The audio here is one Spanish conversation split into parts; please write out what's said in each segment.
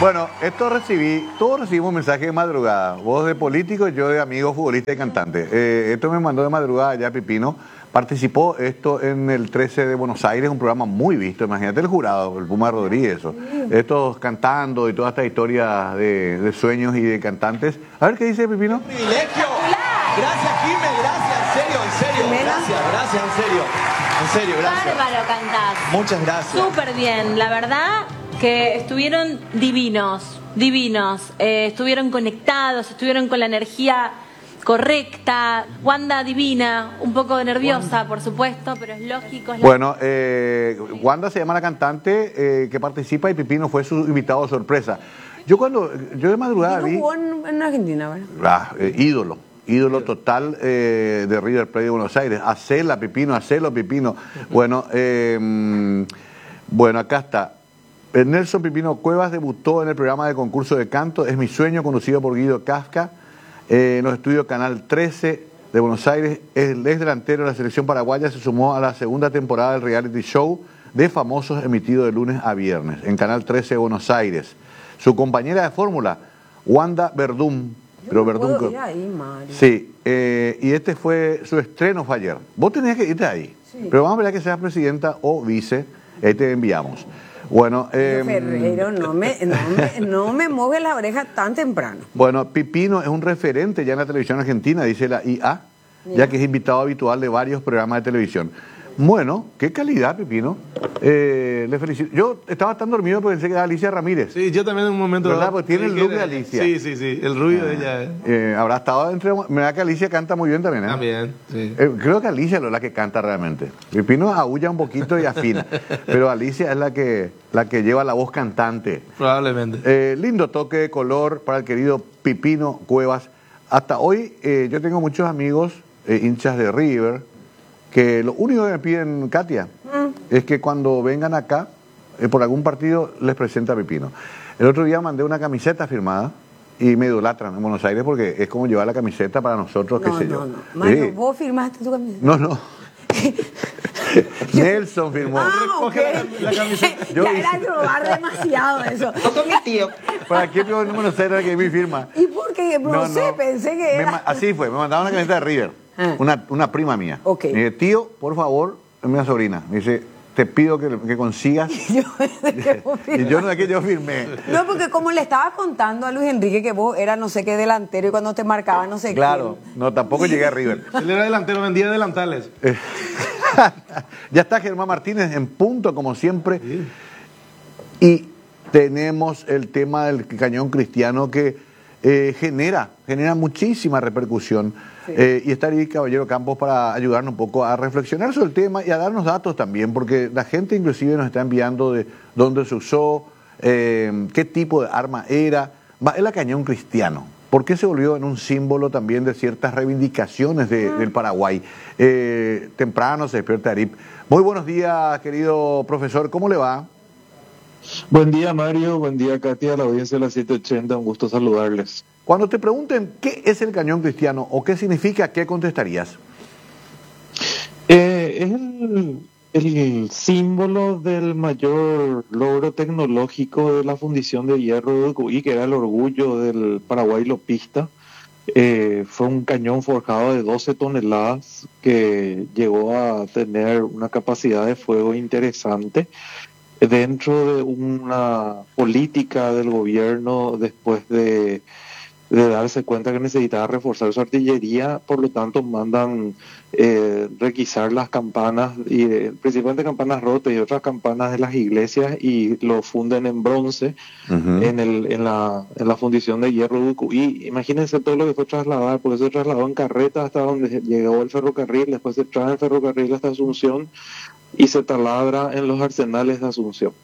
Bueno, todos recibimos mensajes de madrugada. Vos de político, yo de amigo, futbolista y cantante. Esto me mandó de madrugada ya Pipino. Participó esto en el 13 de Buenos Aires, un programa muy visto. Imagínate el jurado, el Puma Rodríguez, eso. Estos cantando y toda esta historia de sueños y de cantantes. A ver qué dice Pipino. ¡Un privilegio! Gracias, Jimé, gracias, en serio, gracias, en serio, gracias. Bárbaro cantás. Muchas gracias. Súper bien, la verdad que estuvieron divinos. Estuvieron conectados, estuvieron con la energía correcta. Wanda divina, un poco nerviosa, por supuesto, pero es lógico. Bueno, Wanda se llama la cantante que participa y Pipino fue su invitado sorpresa. Yo de madrugada vi... jugó en Argentina, ¿verdad? Ídolo total de River Plate de Buenos Aires. Hacelo, Pipino. Bueno, acá está. Nelson Pipino Cuevas debutó en el programa de concurso de canto Es mi sueño, conducido por Guido Casca, en los estudios Canal 13 de Buenos Aires. El ex delantero de la selección paraguaya se sumó a la segunda temporada del reality show de famosos emitido de lunes a viernes en Canal 13 de Buenos Aires. Su compañera de fórmula, Wanda Verdún. Pero Verdún, sí, y este fue su estreno, fue ayer. Vos tenías que irte ahí, sí. Pero vamos a ver que seas presidenta o vice, ahí te enviamos. Bueno, Ferrero, no me mueve la oreja tan temprano. Bueno, Pipino es un referente ya en la televisión argentina, dice la IA, ya que es invitado habitual de varios programas de televisión. Bueno, qué calidad, Pipino. Le felicito. Yo estaba tan dormido porque pensé que era Alicia Ramírez. Sí, yo también en un momento... ¿Verdad? Porque tiene el look de Alicia. Sí, el rubio de ella. Habrá estado entre... Me da que Alicia canta muy bien también, ¿eh? También, sí. Creo que Alicia es la que canta realmente. Pipino aúlla un poquito y afina, pero Alicia es la que lleva la voz cantante. Probablemente. Lindo toque de color para el querido Pipino Cuevas. Hasta hoy yo tengo muchos amigos hinchas de River, que lo único que me piden, Katia, es que cuando vengan acá, por algún partido, les presenta a Pipino. El otro día mandé una camiseta firmada y me idolatran en Buenos Aires porque es como llevar la camiseta para nosotros, qué sé yo. Mano, ¿vos firmaste tu camiseta? No. Nelson firmó. Ok. La camiseta. Ya era robar demasiado eso. Con mi tío. ¿Para qué en Buenos Aires que mi firma? ¿Y por qué? No sé, pensé que era... Así fue, me mandaban una camiseta de River. Una prima mía. Ok. Me dice, tío, por favor, es mi sobrina. Me dice, te pido que consigas. Y yo no sé que yo firmé. No, porque como le estaba contando a Luis Enrique que vos eras no sé qué delantero y cuando te marcaba no sé Claro, quién. no, tampoco llegué a River. Él era delantero, vendía delantales. Ya está Germán Martínez en punto, como siempre. Sí. Y tenemos el tema del cañón cristiano que genera muchísima repercusión. Sí. Y está ahí Caballero Campos para ayudarnos un poco a reflexionar sobre el tema y a darnos datos también, porque la gente inclusive nos está enviando de dónde se usó, qué tipo de arma era. Es la cañón cristiano. ¿Por qué se volvió en un símbolo también de ciertas reivindicaciones del Paraguay? Temprano se despierta Arip. Muy buenos días, querido profesor, ¿cómo le va? Buen día, Mario, buen día, Katia, la audiencia de la 780, un gusto saludarles. Cuando te pregunten qué es el cañón cristiano o qué significa, ¿qué contestarías? Es el símbolo del mayor logro tecnológico de la fundición de hierro de Ucuy, que era el orgullo del Paraguay lopista. Fue un cañón forjado de 12 toneladas que llegó a tener una capacidad de fuego interesante dentro de una política del gobierno después de darse cuenta que necesitaba reforzar su artillería. Por lo tanto mandan requisar las campanas, y principalmente campanas rotas y otras campanas de las iglesias, y lo funden en bronce en la fundición de hierro de Ucuy. Imagínense todo lo que fue trasladar, porque se trasladó en carreta hasta donde llegó el ferrocarril, después se trae el ferrocarril hasta Asunción y se taladra en los arsenales de Asunción.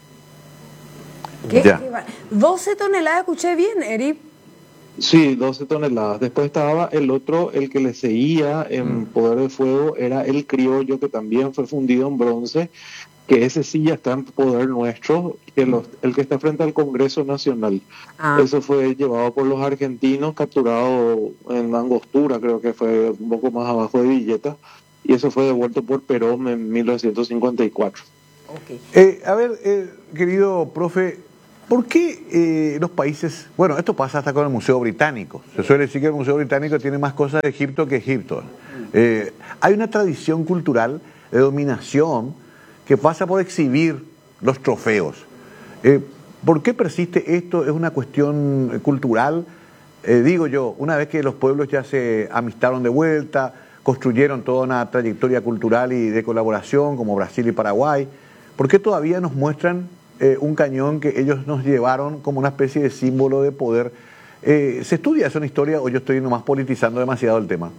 ¿Qué? 12 toneladas, escuché bien, Eri. Sí, 12 toneladas. Después estaba el otro, el que le seguía en poder de fuego, era el criollo, que también fue fundido en bronce, que ese sí ya está en poder nuestro, el que está frente al Congreso Nacional. Eso fue llevado por los argentinos, capturado en Angostura, creo que fue un poco más abajo de Villeta, y eso fue devuelto por Perón en 1954. A ver, querido profe, ¿Por qué los países, bueno, esto pasa hasta con el Museo Británico, se suele decir que el Museo Británico tiene más cosas de Egipto que Egipto. Hay una tradición cultural de dominación que pasa por exhibir los trofeos. ¿Por qué persiste esto? ¿Es una cuestión cultural? Digo yo, una vez que los pueblos ya se amistaron de vuelta, construyeron toda una trayectoria cultural y de colaboración como Brasil y Paraguay, ¿por qué todavía nos muestran un cañón que ellos nos llevaron como una especie de símbolo de poder? ¿Se estudia eso en historia o yo estoy nomás politizando demasiado el tema?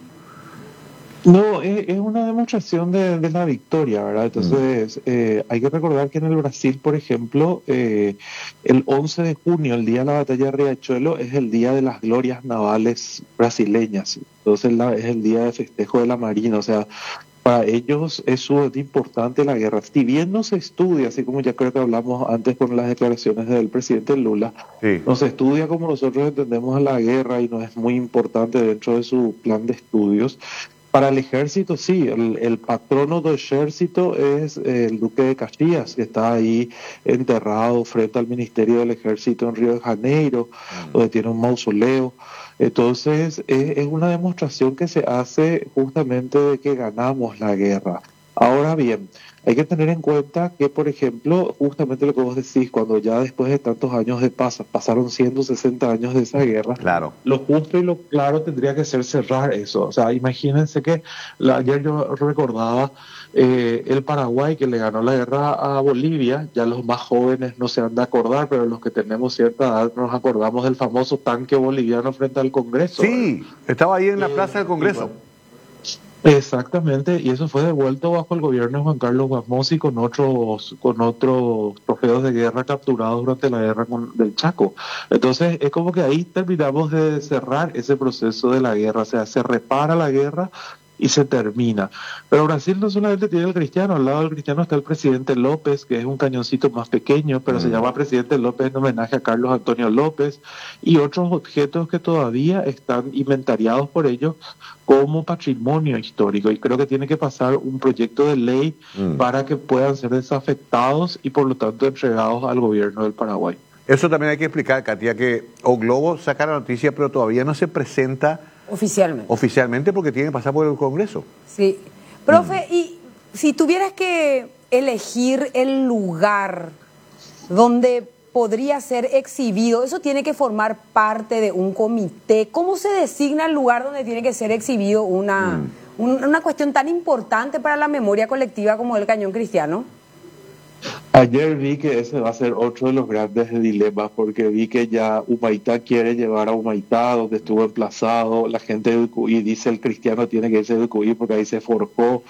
No, es una demostración de la victoria, ¿verdad? Entonces, hay que recordar que en el Brasil, por ejemplo, el 11 de junio, el día de la batalla de Riachuelo, es el día de las glorias navales brasileñas. Entonces, es el día de festejo de la Marina. O sea, para ellos es sumamente importante la guerra. Si bien no se estudia, así como ya creo que hablamos antes con las declaraciones del presidente Lula, sí, no se estudia como nosotros entendemos a la guerra y no es muy importante dentro de su plan de estudios. Para el ejército, sí, el patrono del ejército es el duque de Caxias, que está ahí enterrado frente al Ministerio del Ejército en Río de Janeiro, donde tiene un mausoleo. Entonces, es una demostración que se hace justamente de que ganamos la guerra. Ahora bien, hay que tener en cuenta que, por ejemplo, justamente lo que vos decís, cuando ya después de tantos años de paz, pasaron 160 años de esa guerra, claro, lo justo y lo claro tendría que ser cerrar eso. O sea, imagínense que ayer yo recordaba el Paraguay que le ganó la guerra a Bolivia. Ya los más jóvenes no se han de acordar, pero los que tenemos cierta edad nos acordamos del famoso tanque boliviano frente al Congreso. Sí, estaba ahí en la plaza del Congreso. Exactamente, y eso fue devuelto bajo el gobierno de Juan Carlos Guasmosi con otros trofeos de guerra capturados durante la guerra del Chaco. Entonces es como que ahí terminamos de cerrar ese proceso de la guerra, o sea, se repara la guerra y se termina. Pero Brasil no solamente tiene el cristiano, al lado del cristiano está el presidente López, que es un cañoncito más pequeño, pero se llama presidente López en homenaje a Carlos Antonio López, y otros objetos que todavía están inventariados por ellos como patrimonio histórico, y creo que tiene que pasar un proyecto de ley para que puedan ser desafectados y por lo tanto entregados al gobierno del Paraguay. Eso también hay que explicar, Katia, que O Globo saca la noticia, pero todavía no se presenta oficialmente porque tiene que pasar por el Congreso. Sí. Profe, y si tuvieras que elegir el lugar donde podría ser exhibido, eso tiene que formar parte de un comité. ¿Cómo se designa el lugar donde tiene que ser exhibido una cuestión tan importante para la memoria colectiva como el Cañón Cristiano? Ayer vi que ese va a ser otro de los grandes dilemas, porque vi que ya Humaitá quiere llevar a Humaitá, donde estuvo emplazado. La gente de Ucuy dice el cristiano tiene que irse de Ucuy porque ahí se forjó.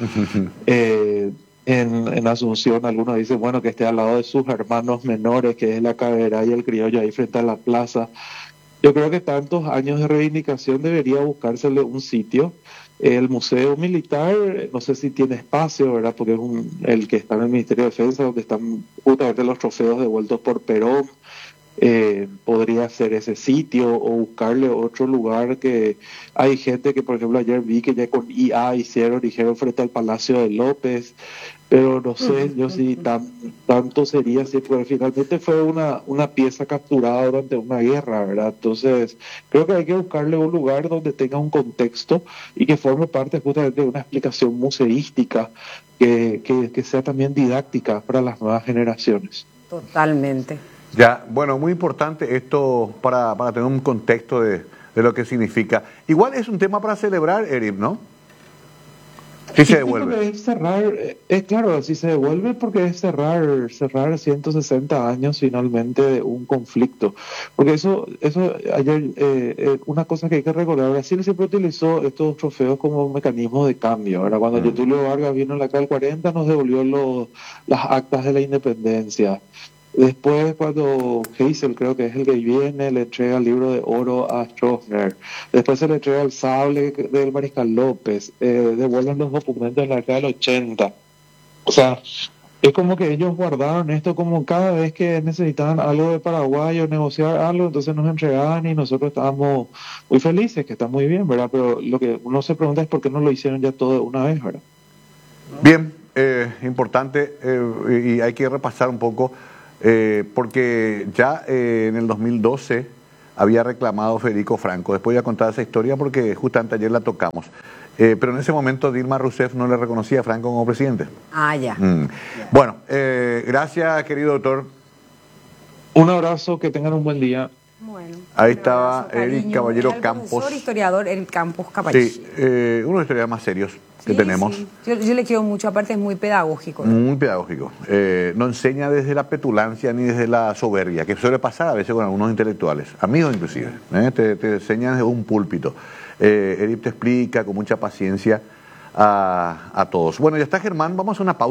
En Asunción algunos dicen, bueno, que esté al lado de sus hermanos menores, que es la Caberá y el Criollo, ahí frente a la plaza. Yo creo que tantos años de reivindicación debería buscársele un sitio. El Museo Militar, no sé si tiene espacio, ¿verdad? Porque es el que está en el Ministerio de Defensa, donde están justamente los trofeos devueltos por Perón. Podría ser ese sitio o buscarle otro lugar. Que hay gente que, por ejemplo, ayer vi que ya con IA dijeron frente al Palacio de López, pero no sé yo si tanto sería así, porque finalmente fue una pieza capturada durante una guerra, ¿verdad? Entonces creo que hay que buscarle un lugar donde tenga un contexto y que forme parte justamente de una explicación museística que sea también didáctica para las nuevas generaciones. Totalmente. Ya, bueno, muy importante esto para tener un contexto de lo que significa. Igual es un tema para celebrar, Eric, ¿no? Sí se devuelve. Es cerrar, claro, si se devuelve porque es cerrar 160 años finalmente de un conflicto. Porque eso ayer, una cosa que hay que recordar, Brasil siempre utilizó estos trofeos como mecanismo de cambio. Ahora, cuando Getúlio Vargas vino en la CAL 40 nos devolvió las actas de la independencia. Después, cuando Geisel, creo que es el que viene, le entrega el libro de oro a Stroessner. Después se le entrega el sable del Mariscal López. Devuelven los documentos de la década del 80. O sea, es como que ellos guardaron esto como cada vez que necesitaban algo de Paraguay o negociar algo, entonces nos entregaban y nosotros estábamos muy felices, que está muy bien, ¿verdad? Pero lo que uno se pregunta es por qué no lo hicieron ya todo de una vez, ¿verdad? Bien, importante, y hay que repasar un poco. porque ya en el 2012 había reclamado Federico Franco. Después voy a contar esa historia porque justamente ayer la tocamos. Pero en ese momento Dilma Rousseff no le reconocía a Franco como presidente. Ah, ya. Bueno, gracias, querido doctor. Un abrazo, que tengan un buen día. Bueno, Ahí estaba abrazo, Eric cariño. Caballero Era el Campos. profesor historiador Eric Campos Caballero. Sí, uno de los historiadores más serios que Sí, tenemos. sí. Yo le quiero mucho, aparte es muy pedagógico. Muy pedagógico. No enseña desde la petulancia ni desde la soberbia, que suele pasar a veces con algunos intelectuales, amigos inclusive. Te enseña desde un púlpito. Eric te explica con mucha paciencia a todos. Bueno, ya está Germán, vamos a una pausa.